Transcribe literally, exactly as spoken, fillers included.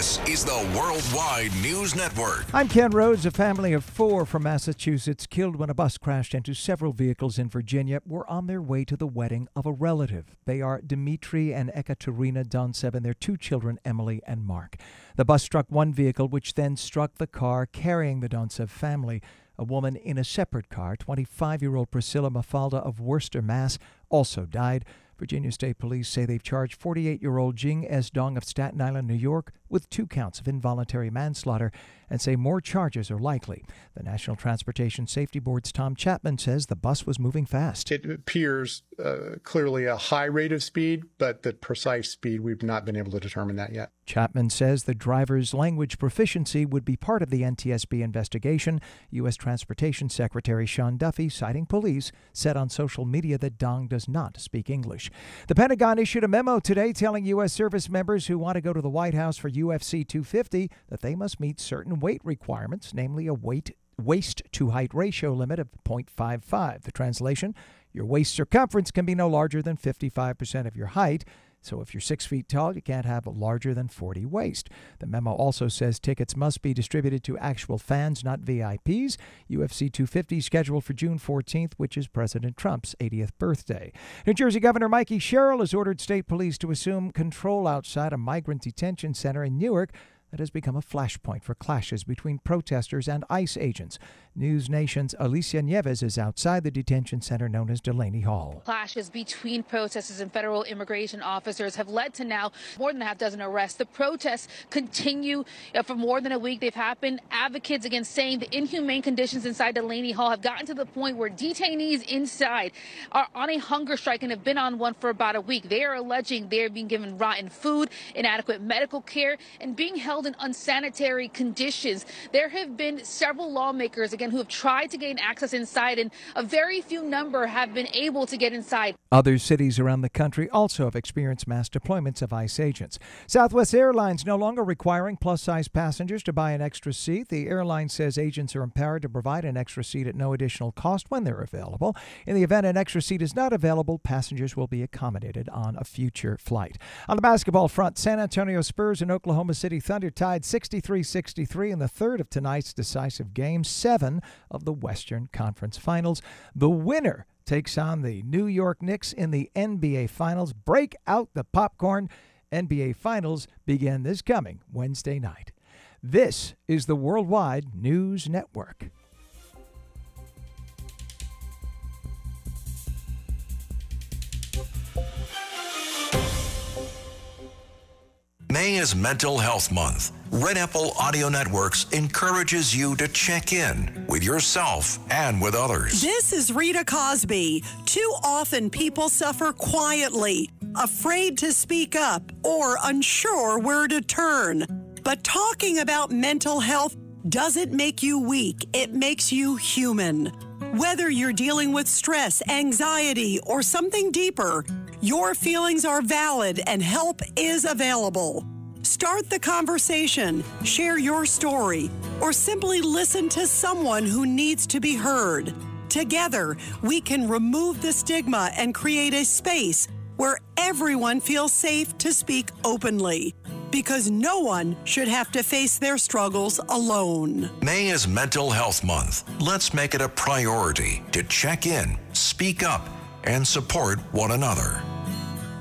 This is the Worldwide News Network. I'm Ken Rhodes. A family of four from Massachusetts killed when a bus crashed into several vehicles in Virginia were on their way to the wedding of a relative. They are Dmitry and Ekaterina Dontsev and their two children, Emily and Mark. The bus struck one vehicle, which then struck the car carrying the Dontsev family. A woman in a separate car, twenty-five-year-old Priscilla Mafalda of Worcester, Mass., also died. Virginia State Police say they've charged forty-eight-year-old Jing S. Dong of Staten Island, New York, with two counts of involuntary manslaughter and say more charges are likely. The National Transportation Safety Board's Tom Chapman says the bus was moving fast. It appears uh, clearly a high rate of speed, but the precise speed, we've not been able to determine that yet. Chapman says the driver's language proficiency would be part of the N T S B investigation. U S. Transportation Secretary Sean Duffy, citing police, said on social media that Dong does not speak English. The Pentagon issued a memo today telling U S service members who want to go to the White House for U F C two fifty that they must meet certain weight requirements, namely a weight waist-to-height ratio limit of zero point five five. The translation, your waist circumference can be no larger than fifty-five percent of your height. So if you're six feet tall, you can't have a larger than forty waist. The memo also says tickets must be distributed to actual fans, not V I Ps. U F C two fifty is scheduled for June fourteenth, which is President Trump's eightieth birthday. New Jersey Governor Mikey Sherrill has ordered state police to assume control outside a migrant detention center in Newark that has become a flashpoint for clashes between protesters and ICE agents. News Nation's Alicia Nieves is outside the detention center known as Delaney Hall. Clashes between protesters and federal immigration officers have led to now more than a half dozen arrests. The protests continue for more than a week. They've happened. Advocates against saying the inhumane conditions inside Delaney Hall have gotten to the point where detainees inside are on a hunger strike and have been on one for about a week. They are alleging they're being given rotten food, inadequate medical care, and being held in unsanitary conditions. There have been several lawmakers, again, who have tried to gain access inside, and a very few number have been able to get inside. Other cities around the country also have experienced mass deployments of ICE agents. Southwest Airlines no longer requiring plus-size passengers to buy an extra seat. The airline says agents are empowered to provide an extra seat at no additional cost when they're available. In the event an extra seat is not available, passengers will be accommodated on a future flight. On the basketball front, San Antonio Spurs and Oklahoma City Thunder tied sixty-three sixty-three in the third of tonight's decisive game, seven of the Western Conference Finals. The winner takes on the New York Knicks in the N B A Finals. Break out the popcorn. N B A Finals begin this coming Wednesday night. This is the Worldwide News Network. May is Mental Health Month. Red Apple Audio Networks encourages you to check in with yourself and with others. This is Rita Cosby. Too often people suffer quietly, afraid to speak up, or unsure where to turn. But talking about mental health doesn't make you weak. It makes you human. Whether you're dealing with stress, anxiety, or something deeper, your feelings are valid and help is available. Start the conversation, share your story, or simply listen to someone who needs to be heard. Together, we can remove the stigma and create a space where everyone feels safe to speak openly, because no one should have to face their struggles alone. May is Mental Health Month. Let's make it a priority to check in, speak up, and support one another.